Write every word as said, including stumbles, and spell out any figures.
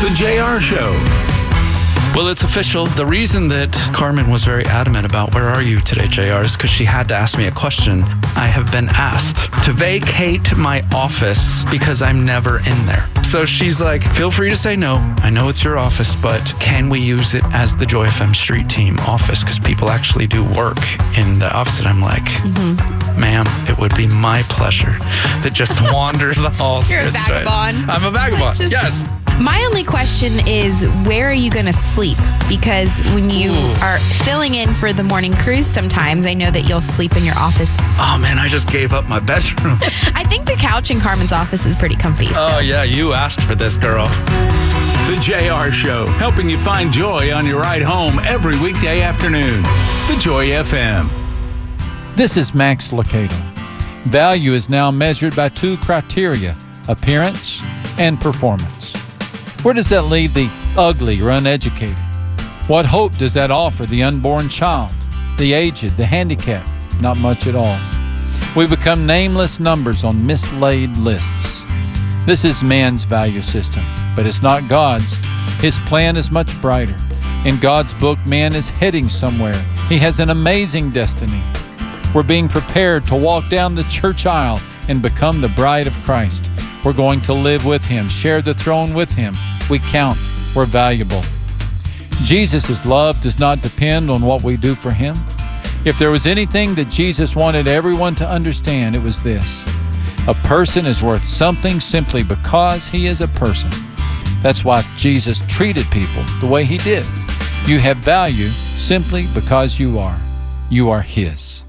The J R Show. Well, it's official. The reason that Carmen was very adamant about where are you today, J R, is because she had to ask me a question. I have been asked to vacate my office because I'm never in there. So she's like, feel free to say no. I know it's your office, but can we use it as the Joy F M Street Team office? Because people actually do work in the office. And I'm like, mm-hmm. ma'am, it would be my pleasure to just wander the halls. You're a vagabond. I'm a vagabond, Just- yes. My only question is, where are you going to sleep? Because when you Ooh. are filling in for the morning cruise, sometimes I know that you'll sleep in your office. Oh, man, I just gave up my bedroom. I think the couch in Carmen's office is pretty comfy. So. Oh, yeah, you asked for this, girl. The J R Show, helping you find joy on your ride home every weekday afternoon. The Joy F M. This is Max Lucado. Value is now measured by two criteria, appearance and performance. Where does that leave the ugly or uneducated? What hope does that offer the unborn child, the aged, the handicapped? Not much at all. We become nameless numbers on mislaid lists. This is man's value system, but it's not God's. His plan is much brighter. In God's book, man is heading somewhere. He has an amazing destiny. We're being prepared to walk down the church aisle and become the bride of Christ. We're going to live with Him, share the throne with Him. We count. We're valuable. Jesus' love does not depend on what we do for Him. If there was anything that Jesus wanted everyone to understand, it was this. A person is worth something simply because he is a person. That's why Jesus treated people the way He did. You have value simply because you are. You are His.